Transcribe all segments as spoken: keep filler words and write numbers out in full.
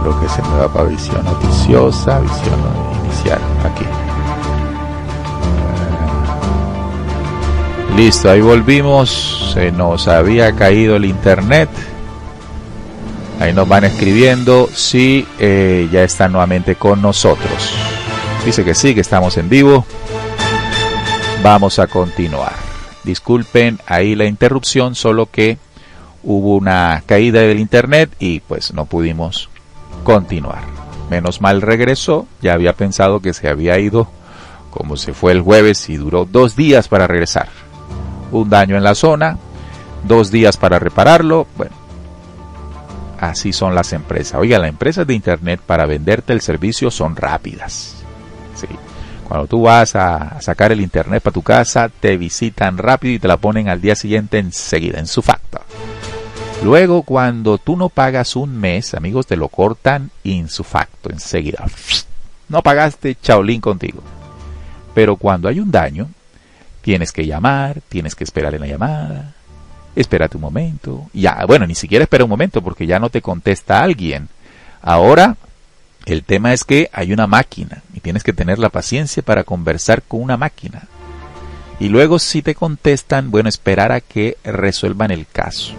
Creo que se me va para visión noticiosa, visión inicial, aquí. Uh, listo, ahí volvimos. Se nos había caído el internet. Ahí nos van escribiendo si eh, ya están nuevamente con nosotros. Dice que sí, que estamos en vivo. Vamos a continuar. Disculpen ahí la interrupción, solo que hubo una caída del internet y pues no pudimos continuar. Menos mal regresó. Ya había pensado que se había ido, como se fue el jueves y duró dos días para regresar. Un daño en la zona, dos días para repararlo. Bueno, así son las empresas. Oiga, las empresas de internet para venderte el servicio son rápidas. Sí. Cuando tú vas a sacar el internet para tu casa, te visitan rápido y te la ponen al día siguiente enseguida, en su facto. Luego, cuando tú no pagas un mes, amigos, te lo cortan in su facto, enseguida. No pagaste, chaolín contigo. Pero cuando hay un daño, tienes que llamar, tienes que esperar en la llamada. Espérate un momento. Ya, bueno, ni siquiera espera un momento porque ya no te contesta alguien. Ahora, el tema es que hay una máquina y tienes que tener la paciencia para conversar con una máquina. Y luego, si te contestan, bueno, esperar a que resuelvan el caso.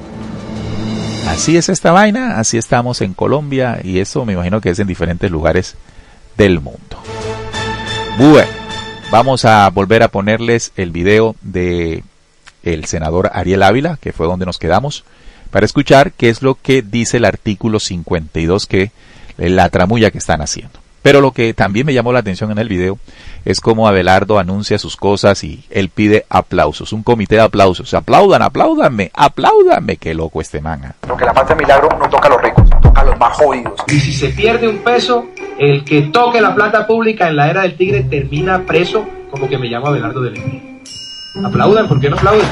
Así es esta vaina, así estamos en Colombia y eso me imagino que es en diferentes lugares del mundo. Bueno, vamos a volver a ponerles el video de el senador Ariel Ávila, que fue donde nos quedamos, para escuchar qué es lo que dice el artículo cincuenta y dos, que la tramulla que están haciendo. Pero lo que también me llamó la atención en el video es cómo Abelardo anuncia sus cosas y él pide aplausos, un comité de aplausos. Aplaudan, apláudanme, apláudanme. Qué loco este man. Lo que la falta de milagro no toca a los ricos, toca a los más jodidos. Y si se pierde un peso, el que toque la plata pública en la era del tigre termina preso, como que me llamo Abelardo del Envío. Aplaudan, ¿por qué no aplauden?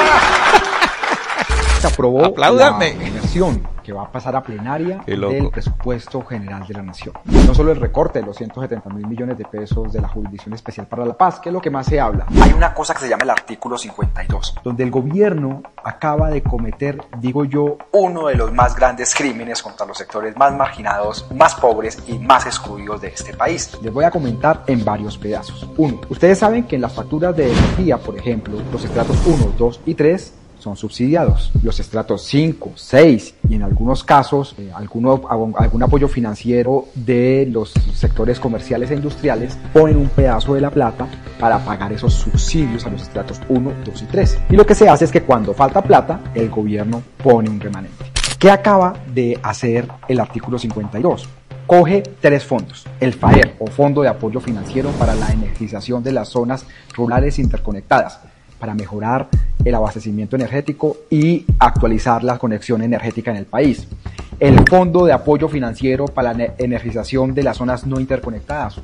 Se aprobó Apláudanme. la inversión que va a pasar a plenaria del presupuesto general de la nación. No solo el recorte de los ciento setenta mil millones de pesos de la Jurisdicción Especial para la Paz, que es lo que más se habla. Hay una cosa que se llama el artículo cincuenta y dos, donde el gobierno acaba de cometer, digo yo, uno de los más grandes crímenes contra los sectores más marginados, más pobres y más excluidos de este país. Les voy a comentar en varios pedazos. Uno, ustedes saben que en las facturas de energía, por ejemplo, los estratos uno, dos y tres son subsidiados. Los estratos cinco, seis y en algunos casos eh, alguno, algún apoyo financiero de los sectores comerciales e industriales ponen un pedazo de la plata para pagar esos subsidios a los estratos uno, dos y tres. Y lo que se hace es que cuando falta plata, el gobierno pone un remanente. ¿Qué acaba de hacer el artículo cincuenta y dos? Coge tres fondos. El FAER, o Fondo de Apoyo Financiero para la Energización de las Zonas Rurales Interconectadas, para mejorar el abastecimiento energético y actualizar la conexión energética en el país. El Fondo de Apoyo Financiero para la Energización de las Zonas No Interconectadas,